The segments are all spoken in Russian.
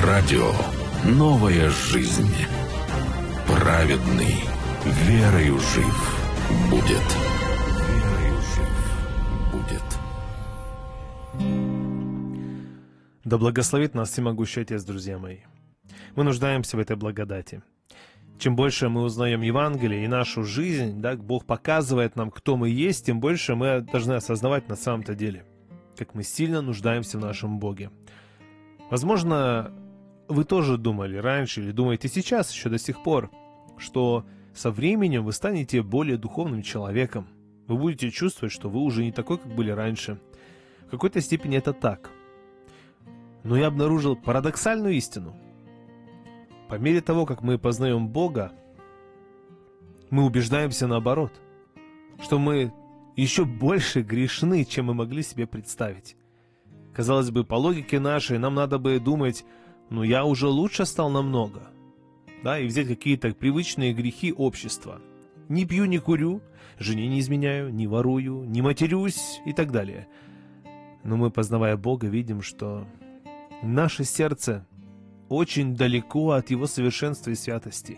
Радио «Новая жизнь». Праведный верою жив будет. Верою жив будет. Да благословит нас всемогущий Отец, друзья мои. Мы нуждаемся в этой благодати. Чем больше мы узнаем Евангелие и нашу жизнь, да, Бог показывает нам, кто мы есть, тем больше мы должны осознавать на самом-то деле, как мы сильно нуждаемся в нашем Боге. Возможно, вы тоже думали раньше или думаете сейчас еще до сих пор, что со временем вы станете более духовным человеком. Вы будете чувствовать, что вы уже не такой, как были раньше. В какой-то степени это так. Но я обнаружил парадоксальную истину. По мере того, как мы познаем Бога, мы убеждаемся наоборот, что мы еще больше грешны, чем мы могли себе представить. Казалось бы, по логике нашей, нам надо бы думать, ну я уже лучше стал намного, да, и взять какие-то привычные грехи общества. Не пью, не курю, жене не изменяю, не ворую, не матерюсь и так далее. Но мы, познавая Бога, видим, что наше сердце очень далеко от Его совершенства и святости.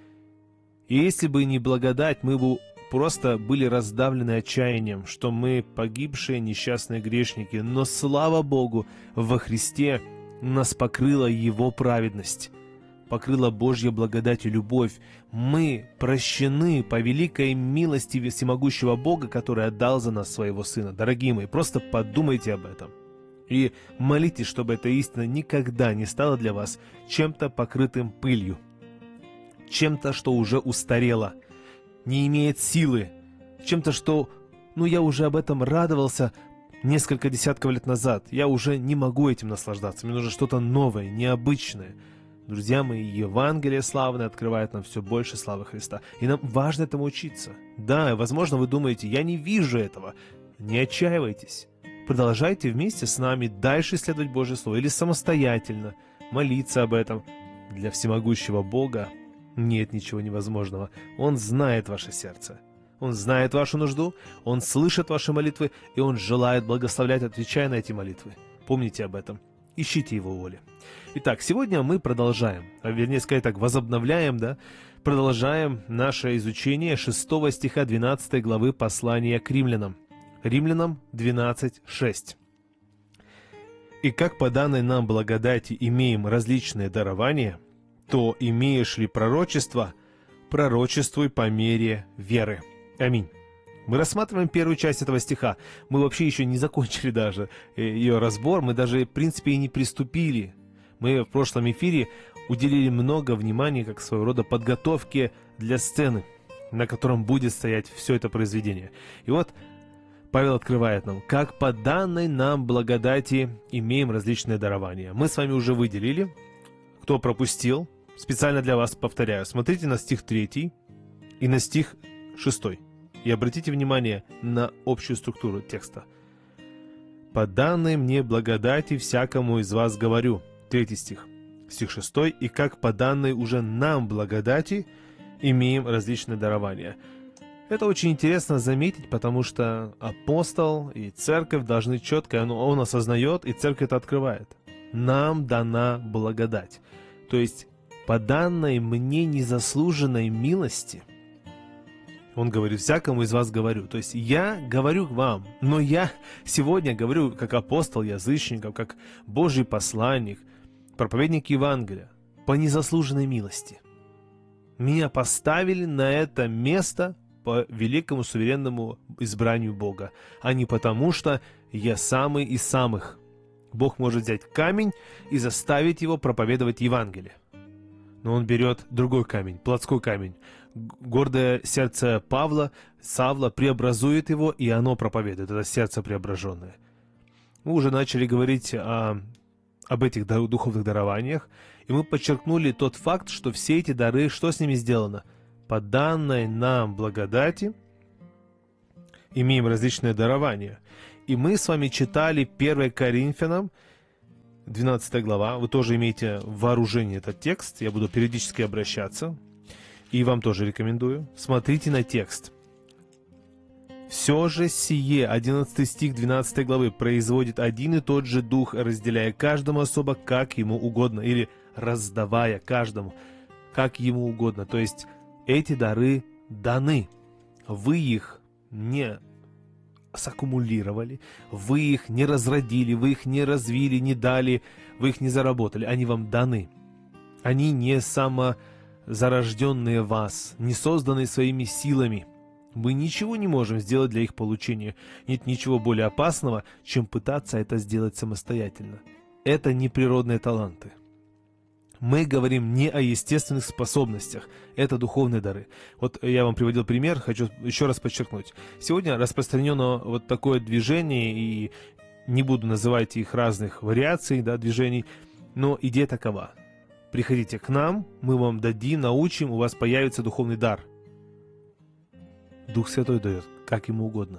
И если бы не благодать, мы бы просто были раздавлены отчаянием, что мы погибшие несчастные грешники. Но слава Богу, во Христе нас покрыла Его праведность, покрыла Божья благодать и любовь. Мы прощены по великой милости всемогущего Бога, который отдал за нас Своего Сына. Дорогие мои, просто подумайте об этом. И молитесь, чтобы эта истина никогда не стала для вас чем-то покрытым пылью, чем-то, что уже устарело, не имеет силы, чем-то, что, я уже об этом радовался несколько десятков лет назад, я уже не могу этим наслаждаться, мне нужно что-то новое, необычное. Друзья мои, Евангелие славное открывает нам все больше славы Христа, и нам важно этому учиться. Да, возможно, вы думаете, я не вижу этого, не отчаивайтесь. Продолжайте вместе с нами дальше исследовать Божье Слово или самостоятельно молиться об этом. Для всемогущего Бога нет ничего невозможного. Он знает ваше сердце. Он знает вашу нужду, Он слышит ваши молитвы, и Он желает благословлять, отвечая на эти молитвы. Помните об этом. Ищите Его воли. Итак, сегодня мы продолжаем, вернее сказать так, возобновляем, продолжаем наше изучение 6 стиха 12 главы послания к римлянам. Римлянам 12:6. «И как по данной нам благодати имеем различные дарования, то имеешь ли пророчество, пророчествуй по мере веры». Аминь. Мы рассматриваем первую часть этого стиха. Мы вообще еще не закончили даже ее разбор, мы даже, в принципе, и не приступили. Мы в прошлом эфире уделили много внимания, как своего рода подготовке для сцены, на котором будет стоять все это произведение. И вот Павел открывает нам, как по данной нам благодати имеем различные дарования. Мы с вами уже выделили. Кто пропустил, специально для вас повторяю. Смотрите на стих 3 и на стих 6. И обратите внимание на общую структуру текста. «По данной мне благодати всякому из вас говорю». 3 стих. Стих 6. «И как по данной уже нам благодати имеем различные дарования». Это очень интересно заметить, потому что апостол и церковь должны четко, он осознает, и церковь это открывает. Нам дана благодать. То есть, по данной мне незаслуженной милости, он говорит, всякому из вас говорю. То есть, я говорю вам, но я сегодня говорю как апостол язычников, как Божий посланник, проповедник Евангелия, по незаслуженной милости. Меня поставили на это место по великому суверенному избранию Бога, а не потому, что я самый из самых. Бог может взять камень и заставить его проповедовать Евангелие. Но он берет другой камень, плотской камень. Гордое сердце Савла преобразует его, и оно проповедует, это сердце преображенное. Мы уже начали говорить об этих духовных дарованиях, и мы подчеркнули тот факт, что все эти дары, что с ними сделано? По данной нам благодати имеем различные дарования. И мы с вами читали 1 Коринфянам, 12 глава. Вы тоже имеете в вооружении этот текст. Я буду периодически обращаться. И вам тоже рекомендую. Смотрите на текст. Все же сие, 11 стих 12 главы, производит один и тот же Дух, разделяя каждому особо, как ему угодно, или раздавая каждому, как ему угодно. То есть эти дары даны. Вы их не саккумулировали, вы их не разродили, вы их не развили, не дали, вы их не заработали. Они вам даны. Они не самозарожденные вас, не созданные своими силами. Мы ничего не можем сделать для их получения. Нет ничего более опасного, чем пытаться это сделать самостоятельно. Это не природные таланты. Мы говорим не о естественных способностях, это духовные дары. Вот я вам приводил пример, хочу еще раз подчеркнуть. Сегодня распространено вот такое движение, и не буду называть их разных вариаций, да, движений, но идея такова. Приходите к нам, мы вам дадим, научим, у вас появится духовный дар. Дух Святой дает, как ему угодно.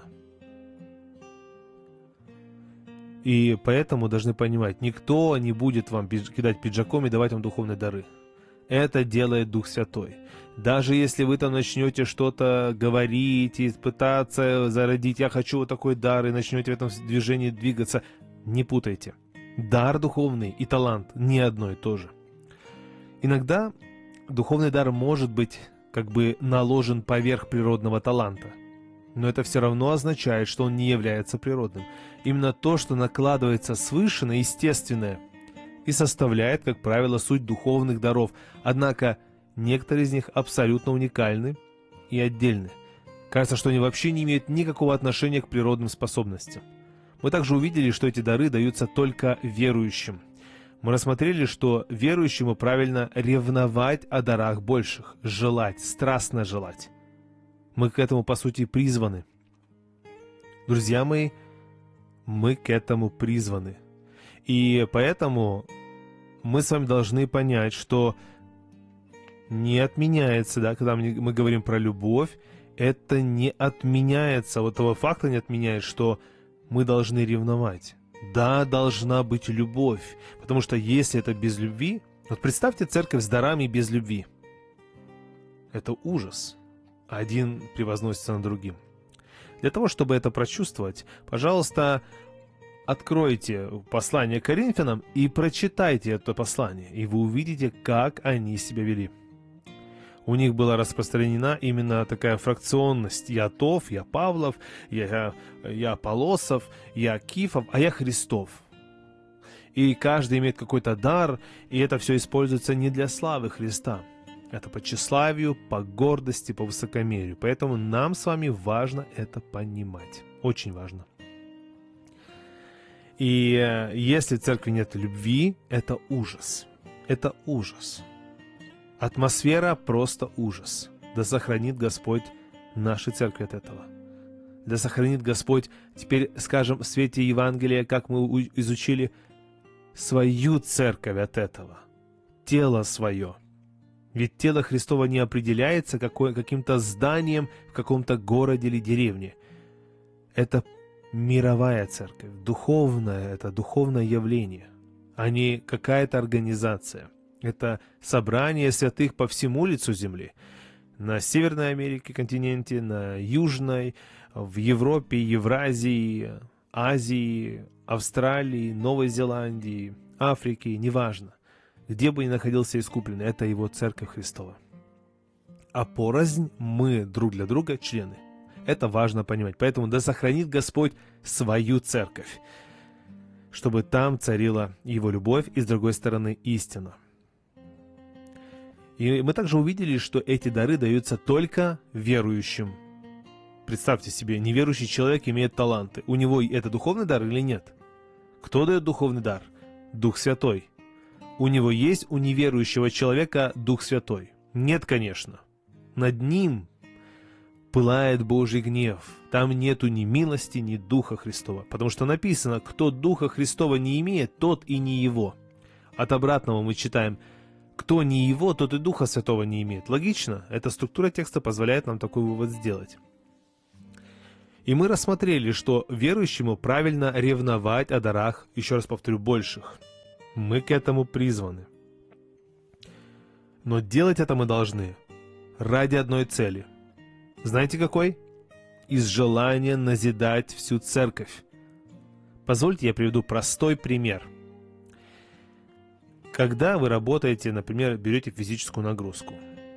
И поэтому должны понимать, никто не будет вам кидать пиджаком и давать вам духовные дары. Это делает Дух Святой. Даже если вы там начнете что-то говорить и пытаться зародить, я хочу вот такой дар, и начнете в этом движении двигаться, не путайте. Дар духовный и талант не одно и то же. Иногда духовный дар может быть как бы наложен поверх природного таланта. Но это все равно означает, что он не является природным. Именно то, что накладывается свыше на естественное, и составляет, как правило, суть духовных даров. Однако некоторые из них абсолютно уникальны и отдельны. Кажется, что они вообще не имеют никакого отношения к природным способностям. Мы также увидели, что эти дары даются только верующим. Мы рассмотрели, что верующему правильно ревновать о дарах больших, желать, страстно желать. Мы к этому, по сути, призваны. Друзья мои, мы к этому призваны. И поэтому мы с вами должны понять, что не отменяется, да, когда мы говорим про любовь, это не отменяется, вот того факта не отменяет, что мы должны ревновать. Да, должна быть любовь, потому что если это без любви, вот представьте церковь с дарами без любви. Это ужас. Один превозносится над другим. Для того, чтобы это прочувствовать, пожалуйста, откройте послание к Коринфянам и прочитайте это послание, и вы увидите, как они себя вели. У них была распространена именно такая фракционность. Я Тов, я Павлов, я Аполлосов, я Кифов, а я Христов. И каждый имеет какой-то дар, и это все используется не для славы Христа. Это по тщеславию, по гордости, по высокомерию. Поэтому нам с вами важно это понимать. Очень важно. И если в церкви нет любви, это ужас. Это ужас. Атмосфера просто ужас. Да сохранит Господь наши церкви от этого. Да сохранит Господь, теперь скажем, в свете Евангелия, как мы изучили, свою церковь от этого. Тело свое. Ведь тело Христово не определяется каким-то зданием в каком-то городе или деревне. Это мировая церковь, духовное, это духовное явление, а не какая-то организация. Это собрание святых по всему лицу земли. На Северной Америке континенте, на Южной, в Европе, Евразии, Азии, Австралии, Новой Зеландии, Африке, неважно. Где бы ни находился искупленный, это его церковь Христова. А порознь мы друг для друга члены. Это важно понимать. Поэтому да сохранит Господь свою церковь, чтобы там царила его любовь и, с другой стороны, истина. И мы также увидели, что эти дары даются только верующим. Представьте себе, неверующий человек имеет таланты. У него это духовный дар или нет? Кто дает духовный дар? Дух Святой. У него есть у неверующего человека Дух Святой? Нет, конечно. Над ним пылает Божий гнев. Там нету ни милости, ни Духа Христова. Потому что написано, кто Духа Христова не имеет, тот и не его. От обратного мы читаем, кто не его, тот и Духа Святого не имеет. Логично? Эта структура текста позволяет нам такой вывод сделать. И мы рассмотрели, что верующему правильно ревновать о дарах, еще раз повторю, больших. Мы к этому призваны. Но делать это мы должны ради одной цели. Знаете какой? из желания назидать всю церковь. Позвольте, я приведу простой пример. Когда вы работаете, например, берете физическую нагрузку.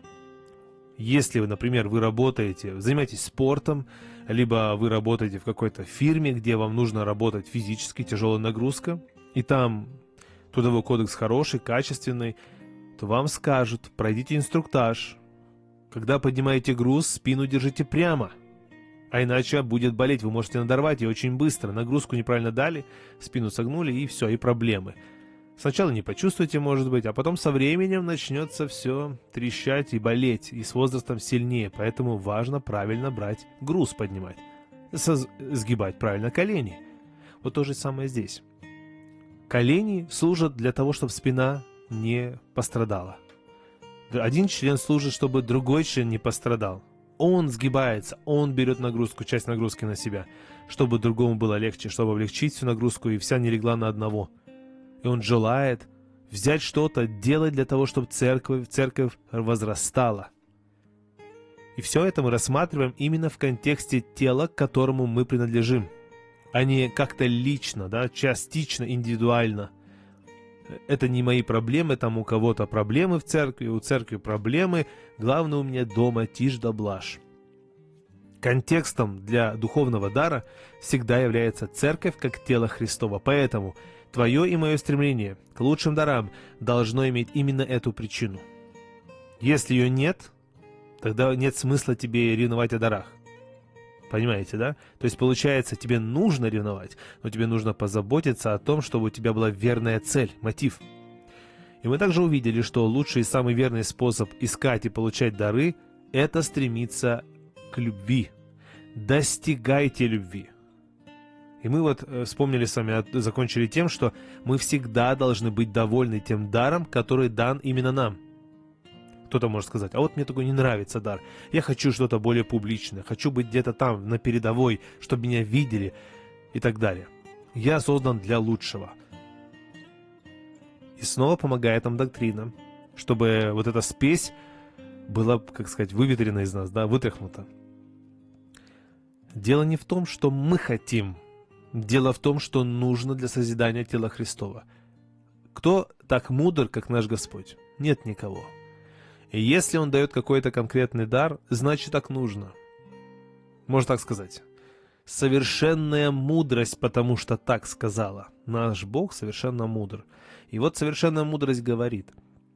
Если вы, например, вы работаете, занимаетесь спортом, либо вы работаете в какой-то фирме, где вам нужно работать физически, тяжелая нагрузка, и там трудовой кодекс хороший, качественный, то вам скажут, пройдите инструктаж. Когда поднимаете груз, спину держите прямо, а иначе будет болеть, вы можете надорвать ее очень быстро. Нагрузку неправильно дали, спину согнули, и все, и проблемы. Сначала не почувствуете, может быть, а потом со временем начнется все трещать и болеть, и с возрастом сильнее. Поэтому важно правильно брать груз, поднимать, сгибать правильно колени. Вот то же самое здесь. Колени служат для того, чтобы спина не пострадала. Один член служит, чтобы другой член не пострадал. Он сгибается, он берет нагрузку, часть нагрузки на себя, чтобы другому было легче, чтобы облегчить всю нагрузку, и вся не легла на одного. И он желает взять что-то, делать для того, чтобы церковь возрастала. И все это мы рассматриваем именно в контексте тела, к которому мы принадлежим, а не как-то лично, да, частично, индивидуально. Это не мои проблемы, там у кого-то проблемы в церкви, у церкви проблемы, главное у меня дома тишь да блажь. Контекстом для духовного дара всегда является церковь как тело Христово, поэтому твое и мое стремление к лучшим дарам должно иметь именно эту причину. Если ее нет, тогда нет смысла тебе ревновать о дарах. Понимаете, да? То есть, получается, тебе нужно ревновать, но тебе нужно позаботиться о том, чтобы у тебя была верная цель, мотив. И мы также увидели, что лучший и самый верный способ искать и получать дары – это стремиться к любви. Достигайте любви. И мы вот вспомнили с вами, закончили тем, что мы всегда должны быть довольны тем даром, который дан именно нам. Кто-то может сказать, а вот мне такой не нравится дар. Я хочу что-то более публичное, хочу быть где-то там, на передовой, чтобы меня видели и так далее. Я создан для лучшего. И снова помогает нам доктрина, чтобы вот эта спесь была, как сказать, выветрена из нас, да, вытряхнута. Дело не в том, что мы хотим. Дело в том, что нужно для созидания тела Христова. Кто так мудр, как наш Господь? Нет никого. И если Он дает какой-то конкретный дар, значит так нужно. Можно так сказать. Совершенная мудрость, потому что так сказала. Наш Бог совершенно мудр. И вот совершенная мудрость говорит.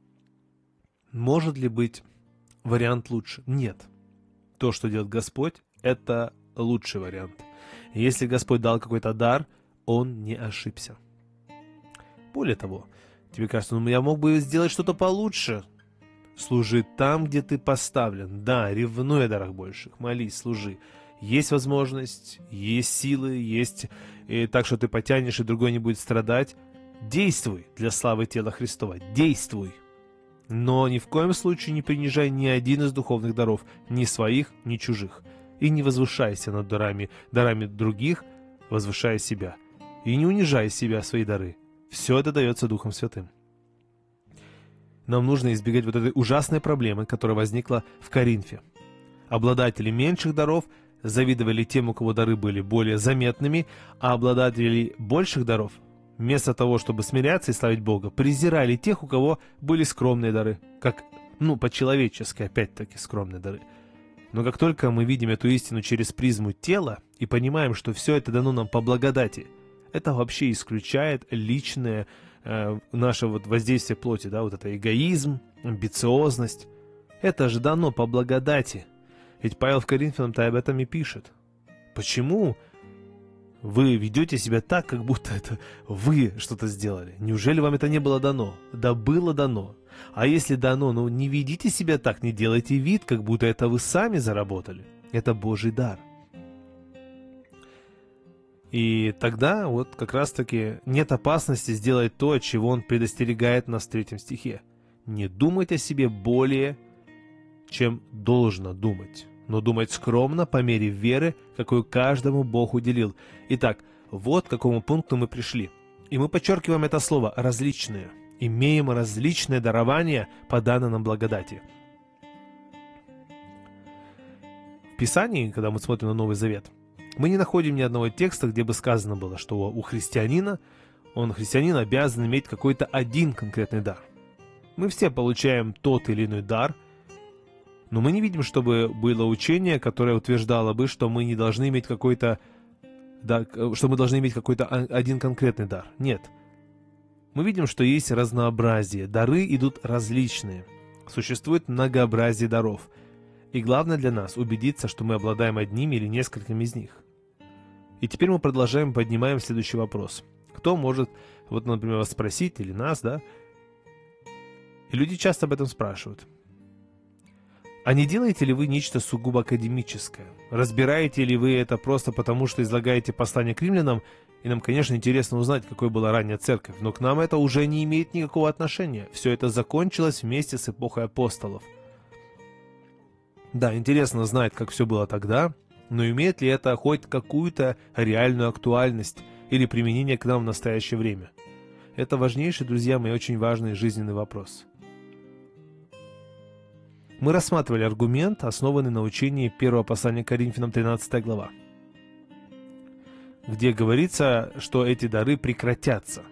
Может ли быть вариант лучше? Нет. То, что делает Господь, это лучший вариант. И если Господь дал какой-то дар, Он не ошибся. Более того, тебе кажется, ну я мог бы сделать что-то получше. Служи там, где ты поставлен. Да, ревнуй о дарах больших. Молись, служи. Есть возможность, есть силы, есть так, что ты потянешь, и другой не будет страдать. Действуй для славы тела Христова. Действуй. Но ни в коем случае не принижай ни один из духовных даров, ни своих, ни чужих. И не возвышайся над дарами других, возвышая себя. И не унижай себя, свои дары. Все это дается Духом Святым. Нам нужно избегать вот этой ужасной проблемы, которая возникла в Коринфе. Обладатели меньших даров завидовали тем, у кого дары были более заметными, а обладатели больших даров, вместо того, чтобы смиряться и славить Бога, презирали тех, у кого были скромные дары, как, по-человечески, опять-таки, скромные дары. Но как только мы видим эту истину через призму тела и понимаем, что все это дано нам по благодати, это вообще исключает личное наше воздействие плоти, да, вот это эгоизм, амбициозность. Это же дано по благодати. Ведь Павел в Коринфянам-то об этом и пишет. Почему вы ведете себя так, как будто это вы что-то сделали? Неужели вам это не было дано? Да было дано. А если дано, не ведите себя так, не делайте вид, как будто это вы сами заработали. Это Божий дар. И тогда вот как раз-таки нет опасности сделать то, от чего Он предостерегает нас в 3 стихе. Не думать о себе более, чем должно думать, но думать скромно по мере веры, какую каждому Бог уделил. Итак, вот к какому пункту мы пришли. И мы подчеркиваем это слово «различные». Имеем различные дарования по данной нам благодати. В Писании, когда мы смотрим на Новый Завет, мы не находим ни одного текста, где бы сказано было, что у христианина, христианин обязан иметь какой-то один конкретный дар. Мы все получаем тот или иной дар, но мы не видим, чтобы было учение, которое утверждало бы, что мы не должны иметь какой-то, что мы должны иметь какой-то один конкретный дар. Нет. Мы видим, что есть разнообразие, дары идут различные, существует многообразие даров. И главное для нас убедиться, что мы обладаем одним или несколькими из них. И теперь мы продолжаем, поднимаем следующий вопрос. Кто может, вот, например, вас спросить, или нас, да? И люди часто об этом спрашивают. А не делаете ли вы нечто сугубо академическое? Разбираете ли вы это просто потому, что излагаете послание к римлянам? И нам, конечно, интересно узнать, какой была ранняя церковь, но к нам это уже не имеет никакого отношения. Все это закончилось вместе с эпохой апостолов. Да, интересно знать, как все было тогда, но имеет ли это хоть какую-то реальную актуальность или применение к нам в настоящее время? Это важнейший, друзья мои, очень важный жизненный вопрос. Мы рассматривали аргумент, основанный на учении первого послания к Коринфянам, 13 глава, где говорится, что эти дары прекратятся.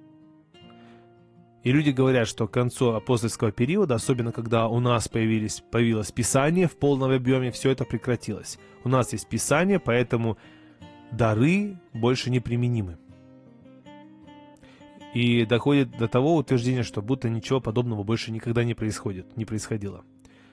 И люди говорят, что к концу апостольского периода, особенно когда у нас появилось Писание в полном объеме, все это прекратилось. У нас есть Писание, поэтому дары больше не применимы. И доходит до того утверждения, что будто ничего подобного больше никогда не происходило.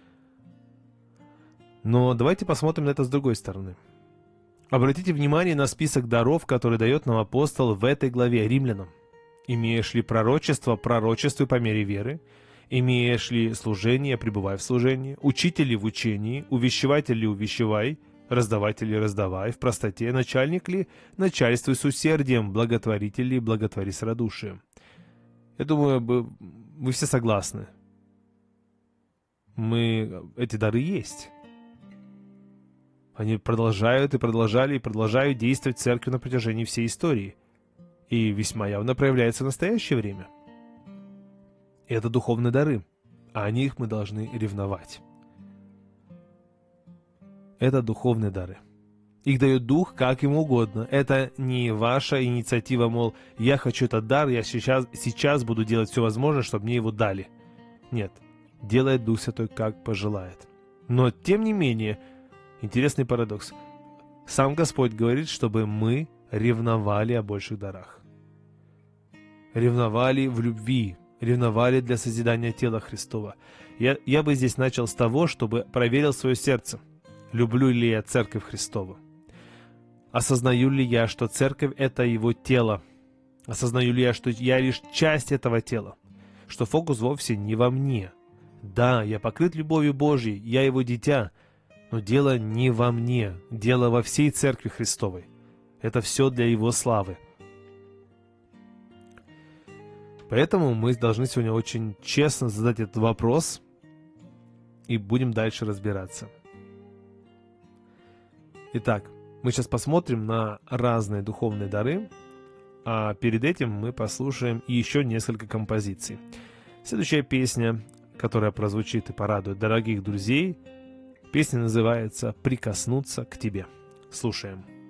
Но давайте посмотрим на это с другой стороны. Обратите внимание на список даров, который дает нам апостол в этой главе римлянам. Имеешь ли пророчество, пророчествуй по мере веры. Имеешь ли служение, пребывай в служении. Учитель ли в учении, увещеватель ли увещевай, раздаватель ли раздавай в простоте, начальник ли начальствуй с усердием, благотворитель ли благотвори с радушием. Я думаю, вы все согласны. Эти дары есть. Они продолжают и продолжают действовать в церкви на протяжении всей истории. И весьма явно проявляется в настоящее время. Это духовные дары, а о них мы должны ревновать. Это духовные дары. Их дает Дух как ему угодно. Это не ваша инициатива, мол, я хочу этот дар, я сейчас буду делать все возможное, чтобы мне его дали. Нет, делает Дух Святой как пожелает. Но, тем не менее, интересный парадокс. Сам Господь говорит, чтобы мы ревновали о больших дарах. Ревновали в любви, ревновали для созидания тела Христова. Я бы здесь начал с того, чтобы проверил свое сердце. Люблю ли я Церковь Христову? Осознаю ли я, что Церковь — это Его тело? Осознаю ли я, что я лишь часть этого тела? Что фокус вовсе не во мне? Да, я покрыт любовью Божьей, я Его дитя, но дело не во мне, дело во всей Церкви Христовой. Это все для Его славы. Поэтому мы должны сегодня очень честно задать этот вопрос и будем дальше разбираться. Итак, мы сейчас посмотрим на разные духовные дары, а перед этим мы послушаем еще несколько композиций. Следующая песня, которая прозвучит и порадует дорогих друзей, песня называется «Прикоснуться к тебе». Слушаем.